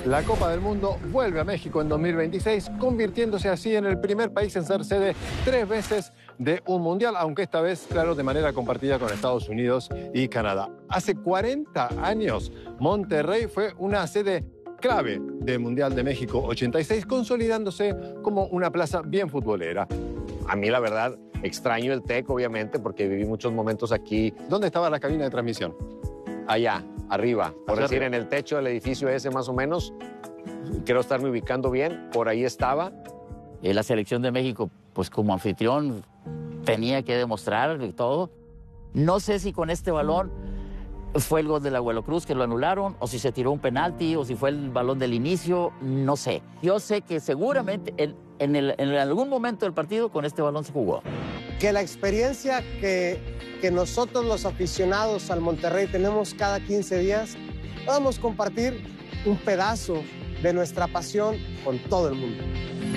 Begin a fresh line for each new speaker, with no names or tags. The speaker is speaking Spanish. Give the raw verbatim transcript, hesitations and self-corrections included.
La Copa del Mundo vuelve a México en dos mil veintiséis, convirtiéndose así en el primer país en ser sede tres veces de un mundial, aunque esta vez, claro, de manera compartida con Estados Unidos y Canadá. Hace cuarenta años, Monterrey fue una sede clave del Mundial de México ochenta y seis, consolidándose como una plaza bien futbolera.
A mí, la verdad, extraño el T E C, obviamente, porque viví muchos momentos aquí.
¿Dónde estaba la cabina de transmisión?
Allá, arriba, por
Allá
decir,
arriba.
en el techo del edificio ese más o menos. Quiero estarme ubicando bien, por ahí estaba.
Eh, la selección de México, pues como anfitrión, tenía que demostrar y todo. No sé si con este balón fue el gol del Abuelo Cruz que lo anularon, o si se tiró un penalti, o si fue el balón del inicio, no sé. Yo sé que seguramente en, en, el, en algún momento del partido con este balón se jugó.
Que la experiencia que, que nosotros los aficionados al Monterrey tenemos cada quince días, podamos compartir un pedazo de nuestra pasión con todo el mundo.